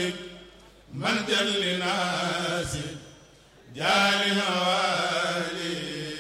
مالك من جل ناس جاري موالي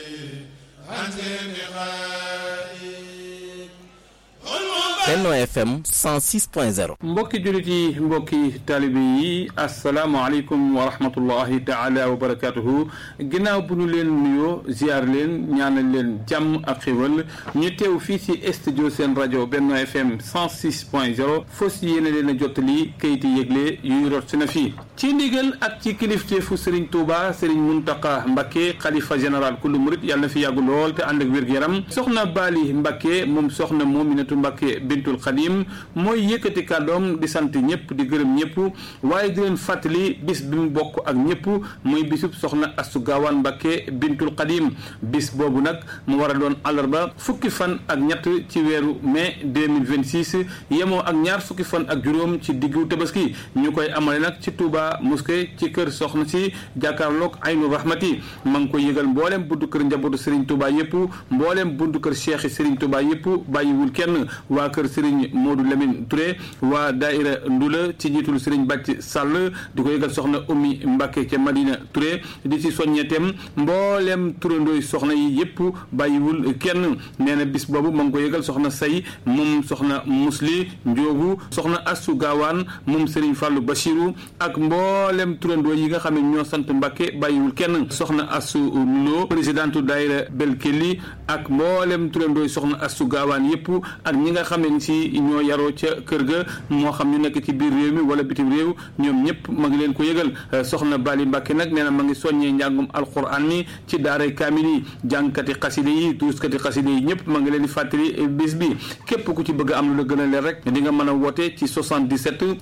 Benno FM 106.0 mbokki jullit yi mbokki taalibe yi asalaamaaleykum wa rahmatullahi taala wa barakatuhu ginnaaw bu ñu leen nuyoo ziar leen ñaanal leen jàmm ak xéwal ñu teew fii ci studio seen rajo Benno FM 106.0 fos yéene leen a jottali kayiti yëgle yuy rot si na fii ci ndigal ak ci kilifteefu Serigne Touba Serigne Mountakha Mbacké xalifa général kullu murit yàlla na fi yàggu lool te ànd ak wér-gu-yaram soxna Bali Mbacké moom soxna Mominatu Mbacké bintul Xadim mooy yëkkati kàddoom di sant ñëpp di gërëm ñëpp waaye di leen fàttali bis bi mu bokk ak ñëpp muy bisub soxna Astu Gaawaan Mbacké bintul Xadim bis boobu nag mu war a doon àllarba fukki fan ak ñett ci weeru mai 2026 yemoo ak ñaar fukki fan ak juróom ci diggu tabaski ñu koy amale nag ci Touba mosquée ci kër soxna si jàkkaarloog Aynu Rahmati ma ngi koy yëgal mbooleem buntu kër njabootu Serigne Touba yëpp mbooleem buntu kër Cheikh Serigne Touba yëpp bàyyiwul kenn waa kër Serigne Modou Lamine Touré waa Daïra Ndula ci njiitul Serigne Bàcc Sall di ko yëgal soxna Oumy Mbacké ca Madina Touré di ci soññeetem mbooleem turandooy soxna yi yëpp bàyyiwul kenn nee na bis boobu ma ngi ko yëgal soxna Say moom soxna Musli Njoogu soxna Astu Gaawaan moom Serigne Fallou Bachirou ak mboolem turandoo yi nga xam ne ñoo sant Mbacké bàyyiwul kenn soxna Astu Lo présidente Daïra Belkeli ak mboolem turandooy soxna Astu Gaawaan yëpp ak ñi nga xam ne si ñoo yaroo ca kër ga moo xam ñu nekk ci biir réew mi wala bitim réew ñoom ñëpp ma ngi leen ko yëgal soxna Bali Mbacké nag nee na ma ngi soññee njàngum alquran mi ci daaray kaamil yi jàngkati xaside yi duuskati xaside yi ñëpp ma ngi leen di fàttali bis bi képp ku ci bëgg a am lu la gën a leer rek di nga mën a woote ci 77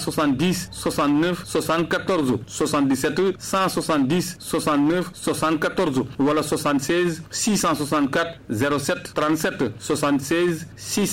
170 69 74 77 170 69 74 wala 76 664 07 37 76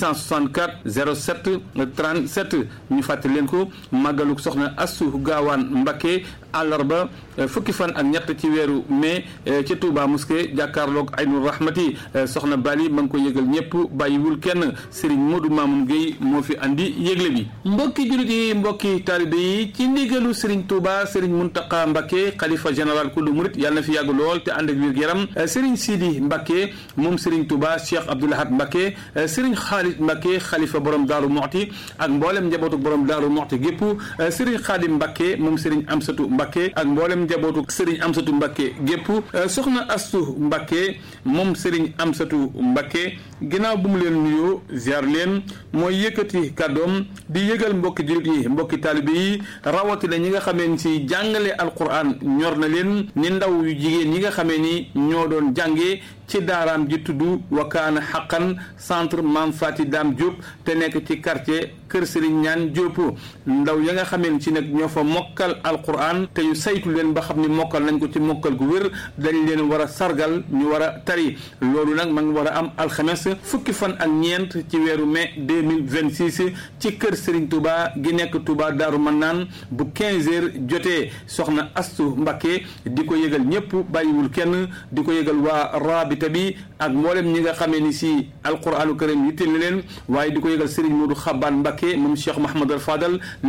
664 07 37 ñu fàttali leen ko màggaluk soxna Astu Gaawaan Mbacké àllarba fukki fan ak ñett ci weeru mai ci Touba mosquée jàkkaarloog Aynu Rahmati soxna Bali ma ngi ko yëgal ñëpp bàyyiwul kenn Serigne Modou Mamoun Gueye moo fi andi yëgle bi mbokki jullit yi mbokki taalibe yi ci ndigalu Serigne Touba Serigne Mountakha Mbacké xalifa général kullu murit yàlla na fi yàgg lool te ànd ak wér-gu-yaram Serigne Sidi Mbacké moom Serigne Touba Cheikh Abdoul Ahad Mbacké Serigne Khalid Mbacké xalifa borom Daaru Muxti ak mboolem njabootu borom Daaru Muxti gépp Serigne Khadim Mbacké moom Serigne Amsatou Mbacké ak mboolem njabootu Serigne Amsatou Mbacké gépp soxna Astu Mbacké moom Serigne Amsatou Mbacké ginnaaw bu mu leen nuyoo ziar leen mooy yëkkati kàddoom di yëgal mbokki jullit yi mbokki taalibe yi rawatina ñi nga xamee ni si jàngale alquran ñor na leen ni ndaw yu jigéen ñi nga xamee ni ñoo doon jàngee ci daaraam ji tudd Wakaana Xaqan centre Mame Faty Dame Diop te nekk ci quartier Kër Serigne Ñaan Diop ndaw ya nga xamee ni si nag ñoo fa mokkal alquran te yu saytu leen ba xam ni mokkal nañ ko ci mokkal gu wér dañ leen war a sargal ñu war a tari loolu nag ma ngi war a am alxames fukki fan ak ñeent ci weeru mai 2026 ci kër Serigne Touba gi nekk Touba Daaru Mannaan bu 15h jotee soxna Astu Mbacké di ko yëgal ñëpp bàyyiwul kenn di ko yëgal waa rabita bi ak mboolem ñi nga xamee ni si alquranu karim yitteel na leen waaye di ko yëgal Serigne Modou Xabaan Mbacké moom Cheikh Mahamadou Fadal